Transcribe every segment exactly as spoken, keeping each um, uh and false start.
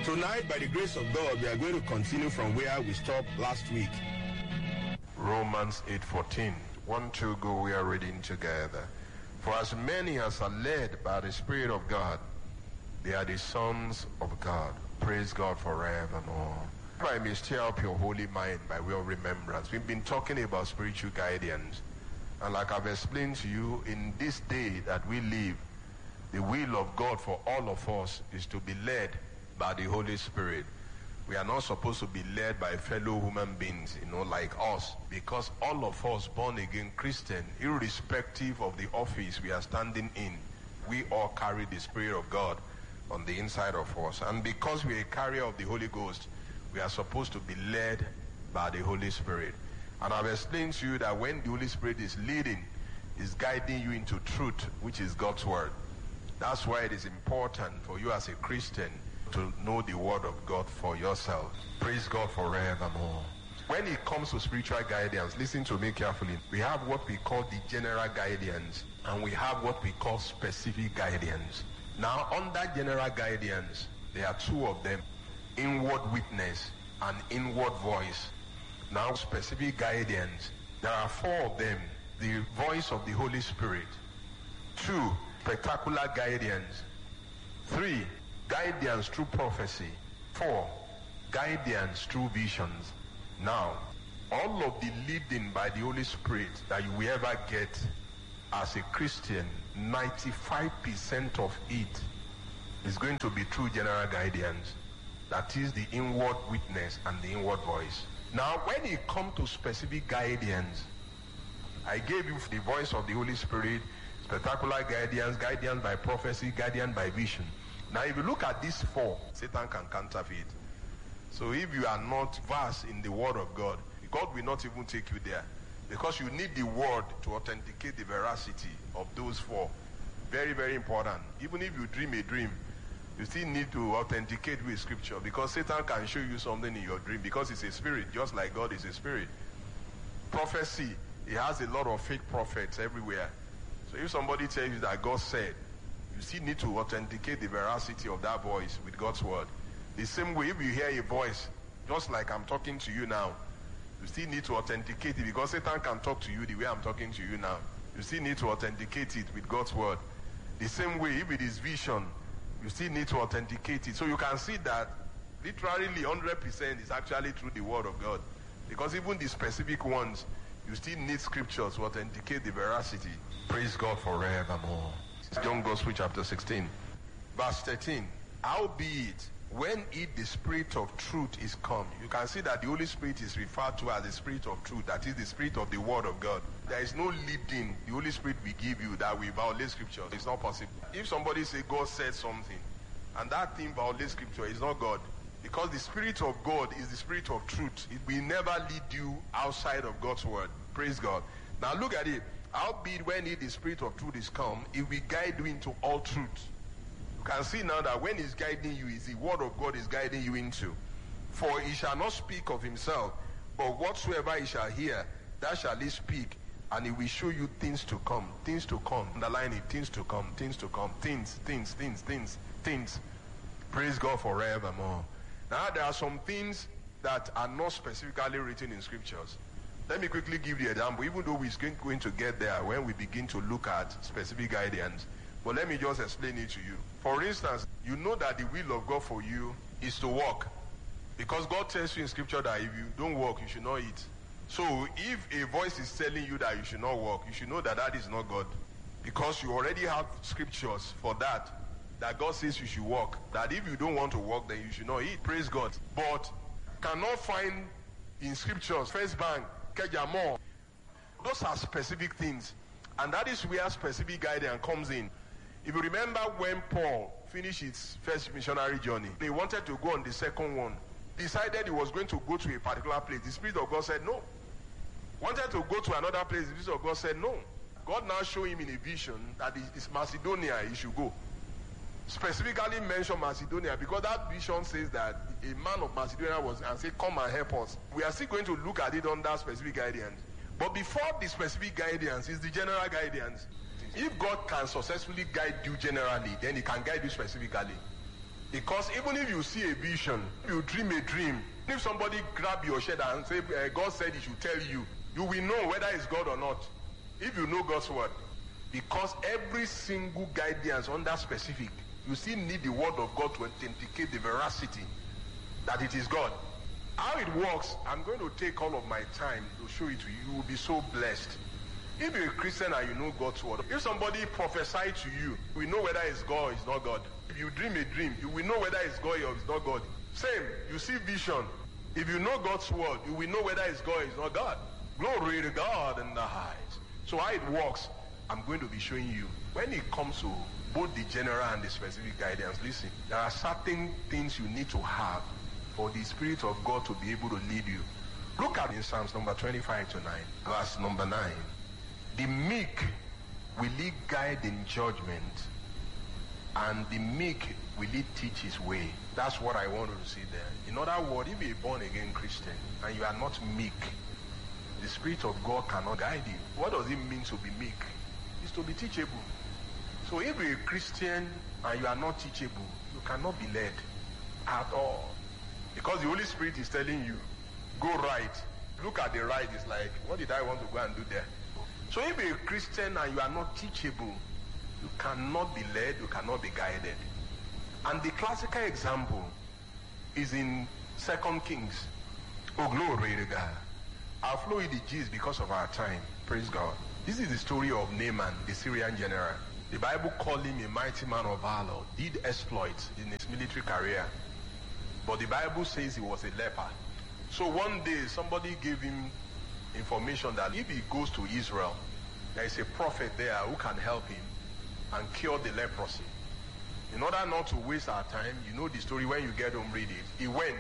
Tonight, by the grace of God, we are going to continue from where we stopped last week. Romans eight fourteen. One, two, go, we are reading together. For as many as are led by the Spirit of God, they are the sons of God. Praise God forevermore. I may stir up your holy mind by way of remembrance. We've been talking about spiritual guidance. And like I've explained to you, in this day that we live, the will of God for all of us is to be led by the Holy Spirit. We are not supposed to be led by fellow human beings, you know, like us, because all of us born again Christian, irrespective of the office we are standing in, we all carry the Spirit of God on the inside of us. And because we are a carrier of the Holy Ghost, we are supposed to be led by the Holy Spirit. And I've explained to you that when the Holy Spirit is leading, is guiding you into truth, which is God's word. That's why it is important for you as a Christian to know the word of God for yourself. Praise God forevermore. When it comes to spiritual guidance, listen to me carefully. We have what we call the general guidance, and we have what we call specific guidance. Now, under general guidance, there are two of them: inward witness and inward voice. Now, specific guidance, there are four of them: the voice of the Holy Spirit; two, spectacular guidance; three, guidance through prophecy; four, guidance through visions. Now, all of the leading by the Holy Spirit that you will ever get as a Christian, ninety-five percent of it is going to be through general guidance. That is the inward witness and the inward voice. Now, when it comes to specific guidance, I gave you the voice of the Holy Spirit, spectacular guidance, guidance by prophecy, guidance by vision. Now, if you look at these four, Satan can counterfeit. So if you are not versed in the word of God, God will not even take you there, because you need the word to authenticate the veracity of those four. Very, very important. Even if you dream a dream, you still need to authenticate with scripture, because Satan can show you something in your dream, because it's a spirit, just like God is a spirit. Prophecy, it has a lot of fake prophets everywhere. So if somebody tells you that God said, you still need to authenticate the veracity of that voice with God's word. The same way, if you hear a voice, just like I'm talking to you now, you still need to authenticate it, because Satan can talk to you the way I'm talking to you now. You still need to authenticate it with God's word. The same way, if it is vision, you still need to authenticate it. So you can see that literally one hundred percent is actually through the word of God. Because even the specific ones, you still need scriptures to authenticate the veracity. Praise God forevermore. John Gospel chapter sixteen, verse thirteen. Howbeit, when it the Spirit of truth is come, you can see that the Holy Spirit is referred to as the Spirit of truth. That is the Spirit of the Word of God. There is no leading the Holy Spirit will give you that will violate scripture. It's not possible. If somebody say God said something, and that thing violates scripture, it's not God. Because the Spirit of God is the Spirit of truth. It will never lead you outside of God's word. Praise God. Now look at it. Howbeit, when it the Spirit of truth is come, it will guide you into all truth. You can see now that when he's guiding you, is the word of God is guiding you into. For he shall not speak of himself, but whatsoever he shall hear, that shall he speak, and he will show you things to come. Things to come. Underline it. Things to come. Things to come. Things, things, things, things, things. Praise God forevermore. Now there are some things that are not specifically written in scriptures. Let me quickly give you an example, even though we're going to get there when we begin to look at specific guidance. But let me just explain it to you. For instance, you know that the will of God for you is to walk. Because God tells you in scripture that if you don't walk, you should not eat. So if a voice is telling you that you should not walk, you should know that that is not God. Because you already have scriptures for that. That God says you should walk. That if you don't want to walk, then you should not eat. Praise God. But cannot find in scriptures, First Bank, Kejamo. Those are specific things. And that is where specific guidance comes in. If you remember when Paul finished his first missionary journey, he wanted to go on the second one. Decided he was going to go to a particular place. The Spirit of God said no. Wanted to go to another place. The Spirit of God said no. God now showed him in a vision that it's Macedonia he should go. Specifically mentioned Macedonia because that vision says that a man of Macedonia was and said, come and help us. We are still going to look at it under specific guidance. But before the specific guidance is the general guidance. If God can successfully guide you generally, then he can guide you specifically. Because even if you see a vision, you dream a dream, if somebody grab your shirt and say, uh, God said he should tell you, you will know whether it's God or not. If you know God's word. Because every single guidance under specific, you still need the word of God to authenticate the veracity that it is God. How it works, I'm going to take all of my time to show it to you. You will be so blessed. If you're a Christian and you know God's word, if somebody prophesy to you, we know whether it's God or it's not God. If you dream a dream, you will know whether it's God or it's not God. Same, you see vision. If you know God's word, you will know whether it's God or it's not God. Glory to God in the highest. So how it works, I'm going to be showing you. When it comes to both the general and the specific guidance, listen, there are certain things you need to have for the Spirit of God to be able to lead you. Look at in Psalms number twenty-five to nine, verse number nine. The meek will he guide in judgment, and the meek will he teach his way. That's what I wanted to see there. In other words, if you're a born-again Christian and you are not meek, the Spirit of God cannot guide you. What does it mean to be meek? It's to be teachable. So if you're a Christian and you are not teachable, you cannot be led at all. Because the Holy Spirit is telling you, go right. Look at the right, it's like, what did I want to go and do there? So if you're a Christian and you are not teachable, you cannot be led, you cannot be guided. And the classical example is in Second Kings. Oh, glory to God. I'll flow in the gist because of our time. Praise God. This is the story of Naaman, the Syrian general. The Bible called him a mighty man of valor, did exploits in his military career. But the Bible says he was a leper. So one day somebody gave him information that if he goes to Israel, there is a prophet there who can help him and cure the leprosy. In order not to waste our time, you know the story, when you get home, read it. He went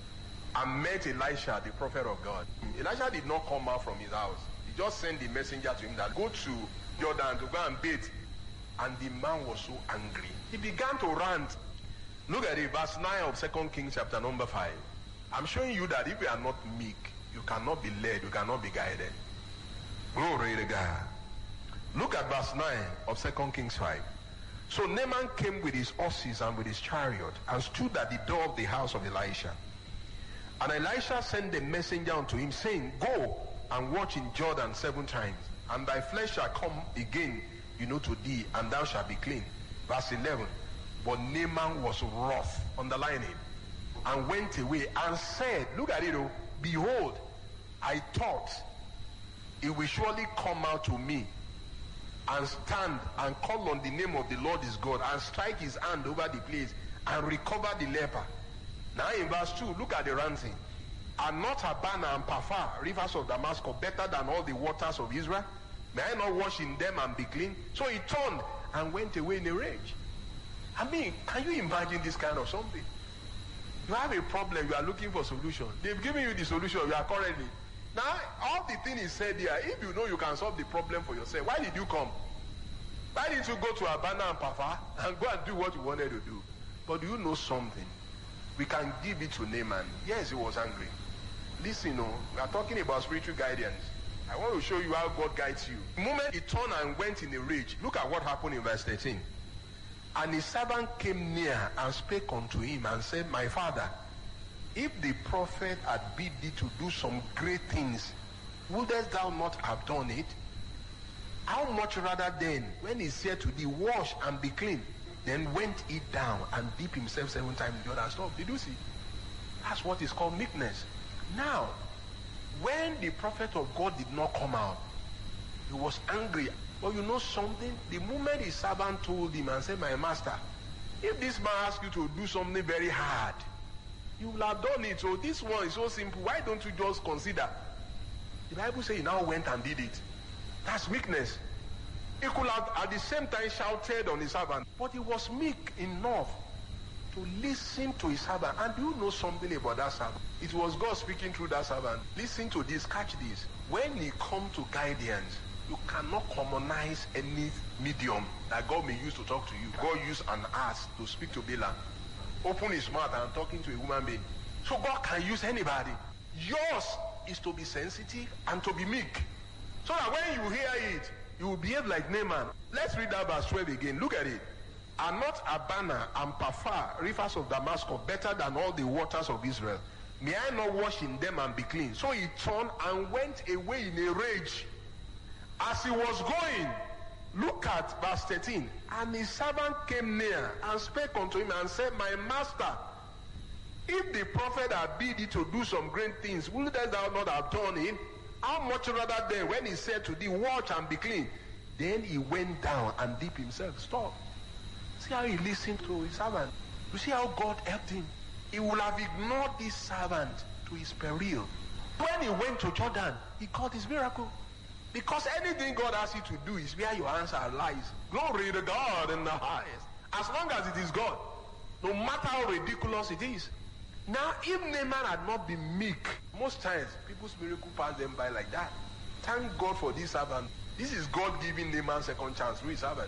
and met Elisha, the prophet of God. Elisha did not come out from his house. He just sent the messenger to him that go to Jordan to go and bathe. And the man was so angry. He began to rant. Look at it, verse nine of Second Kings chapter number five. I'm showing you that if you are not meek, you cannot be led, you cannot be guided. Glory to God. Look at verse nine of Second Kings five. So Naaman came with his horses and with his chariot and stood at the door of the house of Elisha. And Elisha sent a messenger unto him, saying, go and watch in Jordan seven times, and thy flesh shall come again, you know, to thee, and thou shalt be clean. Verse eleven. But Naaman was wroth, underline it, and went away and said, look at it, oh, behold, I thought it will surely come out to me and stand and call on the name of the Lord his God and strike his hand over the place and recover the leper. Now in verse two, look at the ranting. Are not Abana and Paphar, rivers of Damascus, better than all the waters of Israel? May I not wash in them and be clean? So he turned and went away in a rage. I mean, can you imagine this kind of something? You have a problem, you are looking for solution. They've given you the solution, you are currently. Now, all the thing is said here, if you know you can solve the problem for yourself, why did you come? Why didn't you go to Abana and Paphar and go and do what you wanted to do? But do you know something? We can give it to Naaman. Yes, he was angry. Listen, oh, we are talking about spiritual guidance. I want to show you how God guides you. The moment he turned and went in a rage, look at what happened in verse thirteen. And his servant came near and spake unto him and said, my father, if the prophet had bid thee to do some great things, wouldest thou not have done it? How much rather then, when he said to thee, wash and be clean, then went he down and dipped himself seven times in Jordan. Stop. Did you see? That's what is called meekness. Now, when the prophet of God did not come out, he was angry. But you know something? The moment his servant told him and said, my master, if this man asks you to do something very hard, you will have done it. So this one is so simple. Why don't you just consider? The Bible says he now went and did it. That's meekness. He could have at the same time shouted on his servant, but he was meek enough to listen to his servant. And do you know something about that servant? It was God speaking through that servant. Listen to this, catch this. When he comes to guidance, you cannot commonize any medium that God may use to talk to you. God used an ass to speak to Balaam. Open his mouth and talking to a human being. So God can use anybody. Yours is to be sensitive and to be meek. So that when you hear it, you will behave like Naaman. Let's read that verse twelve again. Look at it. Are not Abana and Paphar, rivers of Damascus, better than all the waters of Israel? May I not wash in them and be clean? So he turned and went away in a rage. As he was going, look at verse thirteen. And his servant came near and spake unto him and said, My master, if the prophet had bid thee to do some great things, wouldst thou not have done it? How much rather then, when he said to thee, Watch and be clean, then he went down and dipped himself. Stop. See how he listened to his servant. You see how God helped him. He would have ignored this servant to his peril. When he went to Jordan, he caught his miracle. Because anything God asks you to do is where your answer lies. Glory to God in the highest. As long as it is God. No matter how ridiculous it is. Now, if Naaman had not been meek, most times people's miracle pass them by like that. Thank God for this servant. This is God giving Naaman second chance through his servant.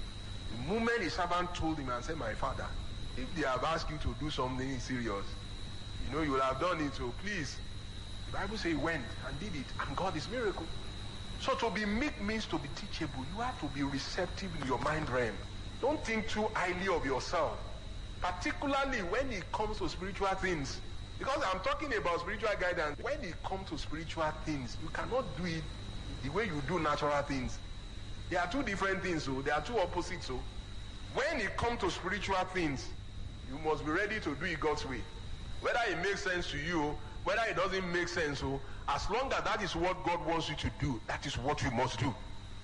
The moment his servant told him and said, My father, if they have asked you to do something serious, you know, you will have done it, so please. The Bible says he went and did it, and God is miracle. So to be meek means to be teachable. You have to be receptive in your mind realm. Don't think too highly of yourself, particularly when it comes to spiritual things. Because I'm talking about spiritual guidance. When it comes to spiritual things, you cannot do it the way you do natural things. There are two different things, so there are two opposites. So when it comes to spiritual things, you must be ready to do it God's way. Whether it makes sense to you, whether it doesn't make sense, so as long as that is what God wants you to do, that is what you must do.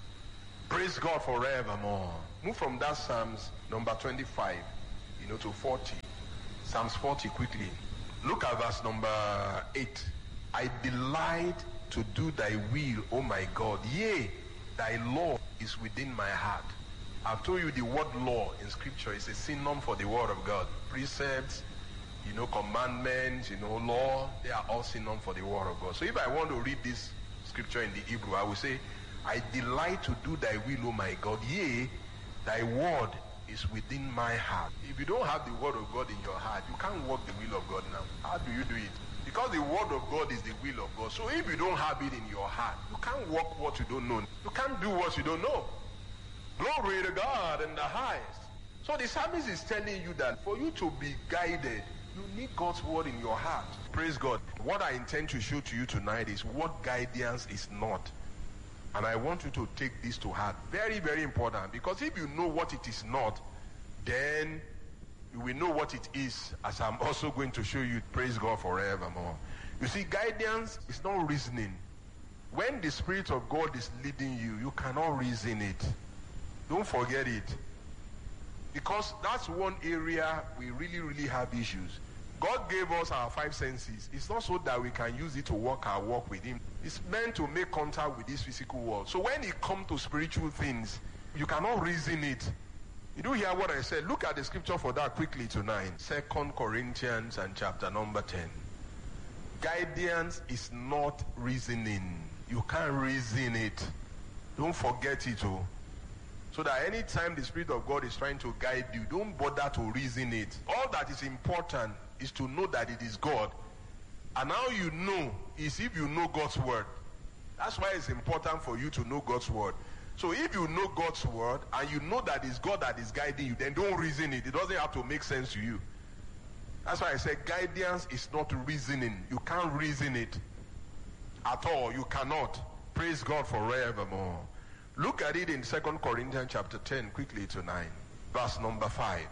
Praise God forevermore. Move from that Psalms number twenty-five, you know, to forty. Psalms forty quickly. Look at verse number eight. I delight to do thy will, O my God. Yea, thy law is within my heart. I've told you the word law in scripture is a synonym for the word of God. Precepts, you know, commandments, you know, law, they are all synonym for the word of God. So if I want to read this scripture in the Hebrew, I will say, I delight to do thy will, O my God. Yea, thy word is within my heart. If you don't have the word of God in your heart, you can't walk the will of God now. How do you do it? Because the word of God is the will of God. So if you don't have it in your heart, you can't walk what you don't know. You can't do what you don't know. Glory to God in the highest. So the psalmist is telling you that for you to be guided, you need God's word in your heart. Praise God. What I intend to show to you tonight is what guidance is not. And I want you to take this to heart. Very, very important. Because if you know what it is not, then you will know what it is, as I'm also going to show you. Praise God forevermore. You see, guidance is not reasoning. When the Spirit of God is leading you, you cannot reason it. Don't forget it. Because that's one area we really, really have issues. God gave us our five senses. It's not so that we can use it to walk our walk with Him. It's meant to make contact with this physical world. So when it comes to spiritual things, you cannot reason it. You do hear what I said? Look at the scripture for that quickly tonight. Second Corinthians and chapter number ten. Guidance is not reasoning. You can't reason it. Don't forget it, oh. So that anytime the Spirit of God is trying to guide you, don't bother to reason it. All that is important is to know that it is God. And how you know is if you know God's word. That's why it's important for you to know God's word. So if you know God's word and you know that it's God that is guiding you, then don't reason it. It doesn't have to make sense to you. That's why I said guidance is not reasoning. You can't reason it at all. You cannot. Praise God forevermore. Look at it in Second Corinthians chapter ten quickly tonight. Verse number five.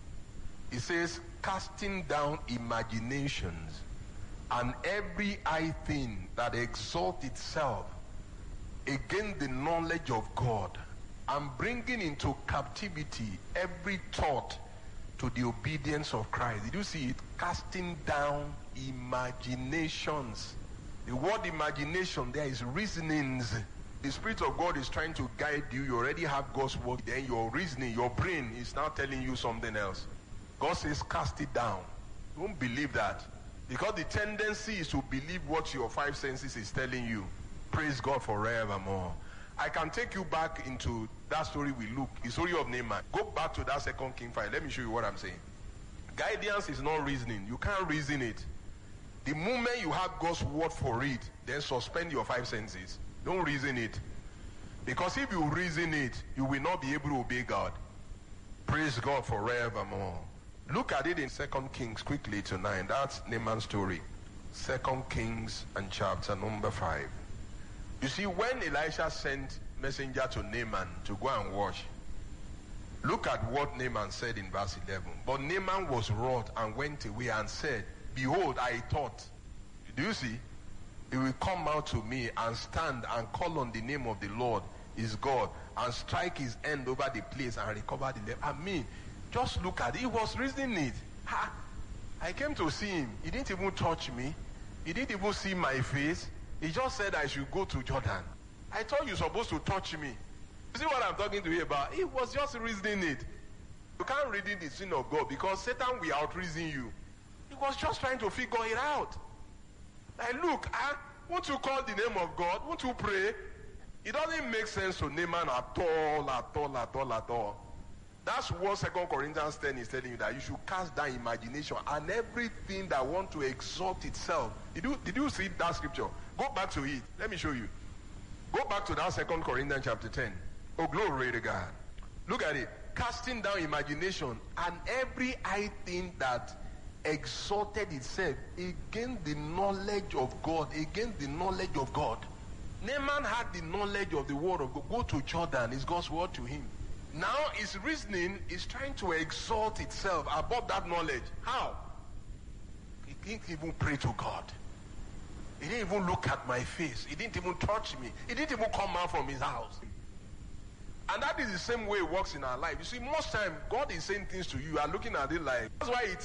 It says, casting down imaginations and every high thing that exalts itself against the knowledge of God, and bringing into captivity every thought to the obedience of Christ. Did you see it? Casting down imaginations. The word imagination there is reasonings. The Spirit of God is trying to guide you. You already have God's word. Then your reasoning, your brain is now telling you something else. God says cast it down. Don't believe that. Because the tendency is to believe what your five senses is telling you. Praise God forevermore. I can take you back into that story we look, the story of Naaman. Go back to that Second King five. Let me show you what I'm saying. Guidance is not reasoning. You can't reason it. The moment you have God's word for it, then suspend your five senses. Don't reason it. Because if you reason it, you will not be able to obey God. Praise God forevermore. Look at it in Second Kings quickly tonight. That's Naaman's story. Second Kings and chapter number five. You see, when Elisha sent messenger to Naaman to go and wash, look at what Naaman said in verse eleven. But Naaman was wroth and went away and said, behold, I thought, do you see? He will come out to me and stand and call on the name of the Lord his God and strike his hand over the place and recover the left. I mean, just look at it. He was reasoning it. Ha! I came to see him. He didn't even touch me. He didn't even see my face. He just said I should go to Jordan. I thought you're supposed to touch me. You see what I'm talking to you about? He was just reasoning it. You can't reason the sin of God because Satan will out-reason you. He was just trying to figure it out. Like, look, ah, won't you call the name of God? Won't you pray? It doesn't make sense to Naaman at all, at all, at all, at all. That's what Second Corinthians ten is telling you, that you should cast down imagination and everything that want to exalt itself. Did you, did you see that scripture? Go back to it. Let me show you. Go back to that Second Corinthians chapter ten. Oh, glory to God. Look at it. Casting down imagination and every high thing that exalted itself against the knowledge of God, against the knowledge of God. Naaman had the knowledge of the word of God. Go to Jordan, is God's word to him. Now his reasoning is trying to exalt itself above that knowledge. How? He didn't even pray to God. He didn't even look at my face. He didn't even touch me. He didn't even come out from his house. And that is the same way it works in our life. You see, most time God is saying things to you. You are looking at it like, that's why he